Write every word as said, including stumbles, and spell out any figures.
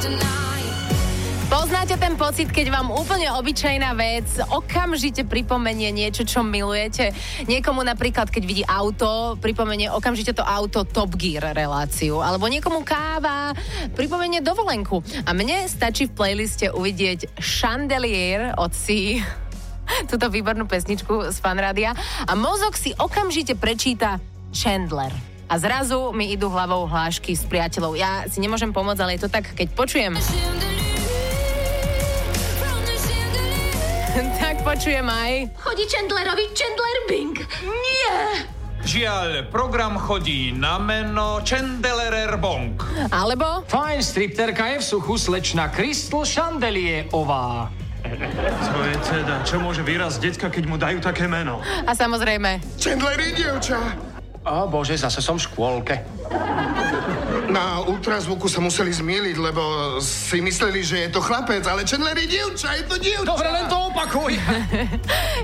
Poznáte ten pocit, keď vám úplne obyčajná vec okamžite pripomenie niečo, čo milujete? Niekomu napríklad, keď vidí auto, pripomenie okamžite to auto Top Gear reláciu. Alebo niekomu káva, pripomenie dovolenku. A mne stačí v playliste uvidieť Chandelier od Si, túto výbornú pesničku z Fanrádia. A mozog si okamžite prečíta Chandler. A zrazu mi idú hlavou hlášky s priateľov. Ja si nemôžem pomôcť, ale je to tak, keď počujem... tak počujem aj... Chodí Chandlerovi Chandler Bing. Nie! Žiaľ, program chodí na meno Chandlerer Bong. Alebo... Fajn stripterka je v suchu slečna Crystal Chandelierová. To je teda, čo môže výraz decka, keď mu dajú také meno? A samozrejme... Chandler je dievča. Ó, bože, zase som v škôlke. Na ultrazvuku sa museli zmieliť, lebo si mysleli, že je to chlapec, ale Chandler je dievča, je to dievča. Dobre, len to opakuj.